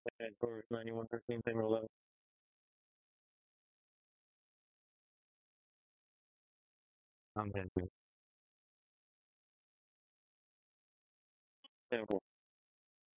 And for 9113 thing or I'm happy. Simple.